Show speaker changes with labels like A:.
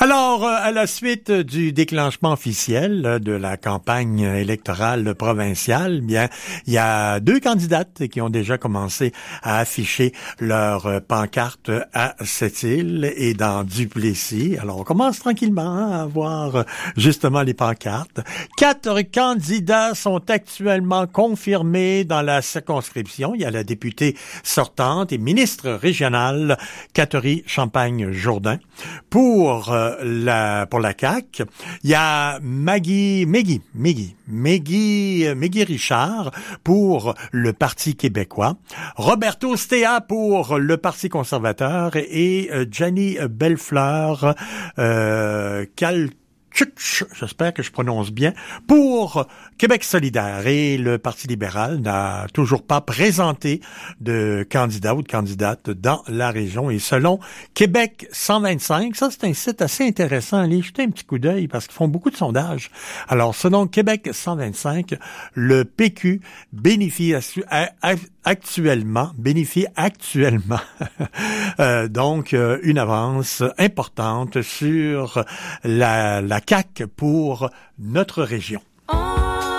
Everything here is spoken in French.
A: Alors, à la suite du déclenchement officiel de la campagne électorale provinciale, bien, il y a 2 candidates qui ont déjà commencé à afficher leurs pancartes à Sept-Îles et dans Duplessis. Alors, on commence tranquillement à voir justement les pancartes. 4 candidats sont actuellement confirmés dans la circonscription. Il y a la députée sortante et ministre régionale Catherine Champagne-Jourdain. Pour la CAQ, il y a Maggie Richard pour le Parti québécois, Roberto Stea pour le Parti conservateur et Jenny Bellefleur j'espère que je prononce bien, pour Québec solidaire. Et le Parti libéral n'a toujours pas présenté de candidat ou de candidate dans la région. Et selon Québec 125, ça c'est un site assez intéressant, allez jeter un petit coup d'œil parce qu'ils font beaucoup de sondages. Alors selon Québec 125, le PQ bénéficie actuellement donc une avance importante sur la CAQ pour notre région.